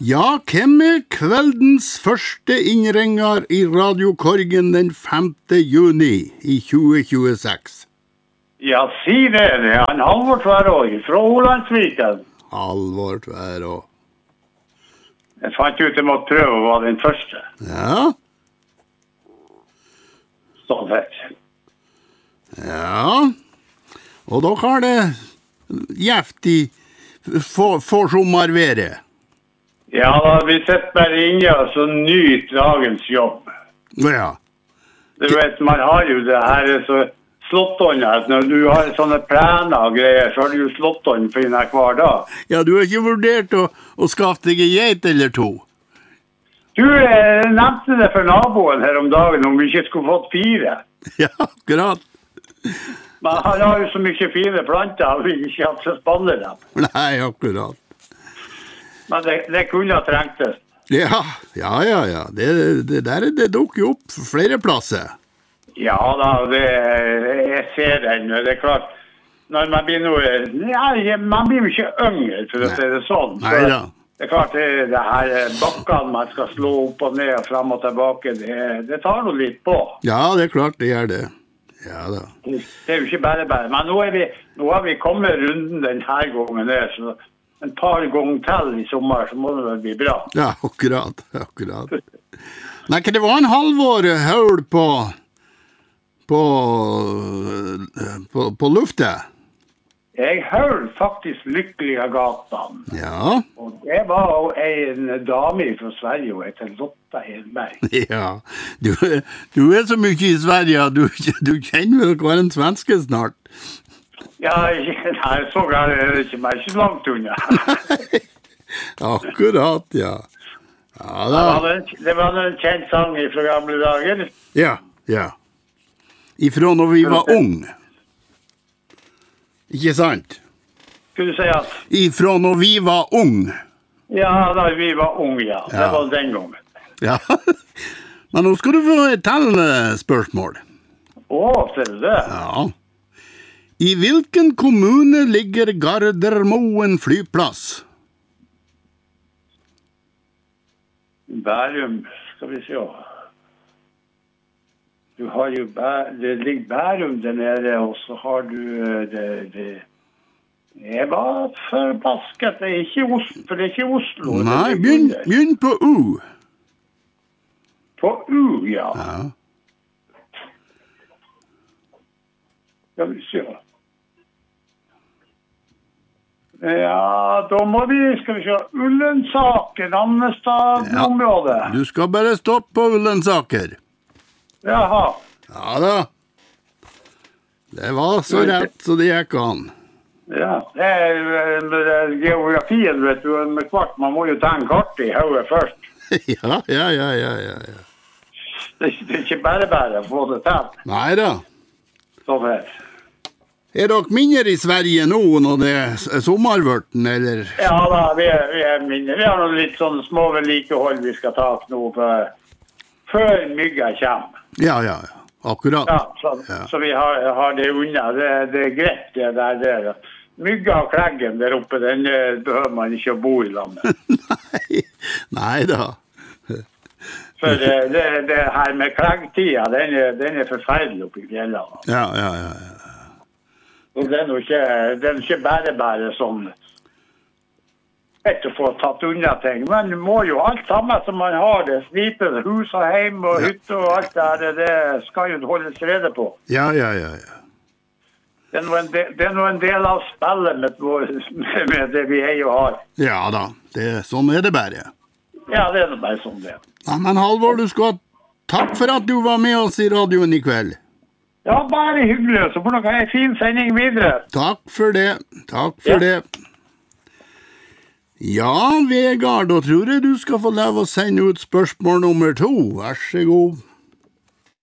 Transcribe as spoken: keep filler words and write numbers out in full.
Ja, hvem er kveldens første innringer i Radiokorgen den femte juni i tjue tjueseks? Ja, si det, det er han Halvor Tverråg fra Olandsviken. Halvor Tverråg. Jeg fant ut jeg måtte prøve å være den første. Ja. Sånn sett. Ja. Og dere har det jævtig for, for sommerværet. Ja, da, vi sitter bare inne og så nyter dagens jobb. Ja. Du vet, man har jo det her så slåttånd, når du har sånne plener og greier, så har du jo slåttånd for denne hver dag. Ja, du har ikke vurdert å, å skaffe deg en geit eller to? Du eh, nevnte det for naboen her om dagen, om vi ikke skulle fått fire. Ja, akkurat. Men han har jo så mye fine planter, og vi ikke har så spanne dem. Nei, akkurat. Men det, det kunne ha trengtes. Ja, ja, ja, ja. Det, det der det dukker jo opp flere plasser. Ja da, det, jeg ser den. Det er klart, når man blir noe... Ja, man blir jo ikke yngre, for å si det sånn. Så Neida. Det er klart, det, det her bakkene man skal slå opp og ned og frem og tilbake, det, det tar noe litt på. Ja, det er klart det gjør det. Ja da. Det er jo ikke bare bare. Men nå, er vi, nå har vi kommet runden denne gangen der, så en par ganger til i sommer, så må det vel bli bra. Ja, akkurat, akkurat. Nei, det var en halvår høl på, på, på, på luftet. Jeg hørte faktisk Lykkelig av gatan. Ja. Og det var en dame fra Sverige, og heter Lotta Hedberg. Ja, du, du er så mye i Sverige, du, du kjenner vel hver en svenske snart. Ja, nei, så er det ikke meg, ikke langt unna. Akkurat, ja. Ja, da. Det var en, det var en kjent sang fra gamle dager. Ja, ja. Ifra når vi var unge. Ikke sant? Skulle du si at? Ifra når vi var unge. Ja, da vi var unge, ja. Det Ja. var den gangen. Ja. Men nå skal du få et spørsmål. Å, ser du det? Ja. I hvilken kommune ligger Gardermoen flyplass? Bærum, skal vi se. Du har jo, Bæ- det ligger Bærum der nede, og så har du det, det. Jeg var forbasket, det er ikke Oslo, for det er ikke Oslo. det Nei, ligger begynn, under. begynn på U. På U, ja. Ja. Skal vi se. Ja, da må vi, skal vi se, Ullensaker, Annestad-området. Du skal bare stoppe på Ullensaker. Jaha. Ja da. Det var så rett så det gikk an. Ja, det er, det er geografien, vet du, med kvart, man må jo ta en kart i hodet først. Ja, ja, ja, ja, ja. ja. Det, er- det er ikke bare bare å få det til. Nei da. Sånn her. Er dere mindre i Sverige nå når det er sommervørten, eller? Ja da, vi er, vi er mindre. Vi har noe litt sånn små vedlikehold vi skal ta nå for, før mygga kommer. Ja, ja, ja. Akkurat. Ja, så, Ja. så vi har, har det unna. Det, det er greit det der. der. Mygga og kleggen der oppe, den eh, behøver man ikke å bo i landet. Nei, nei da. For det, det, det her med kleggtida, den, er- den er forferdelig oppe i fjellene. Ja, ja, ja. ja. Og det er jo ikke, det er ikke bare bare sånn etter å få tatt unna ting. Men du må jo alt sammen som man har det. Slipe hus og heim og hytte og alt det her, det skal jo holdes rede på. Ja, ja, ja, ja. Det er nå en, del- det er nå en del av spillet med, vår- med det vi eier og har. Ja da, det, sånn er det bare. Ja, det er nå bare sånn det. Ja, men Halvor, du skal ha takk for at du var med oss i radioen i kveld. Ja, bare hyggelig. Så får dere ha en fin sending videre. Takk for det, takk for Ja. det. Ja, Vegard, da tror jeg du skal få lov å sende ut spørsmål nummer to. Vær så god.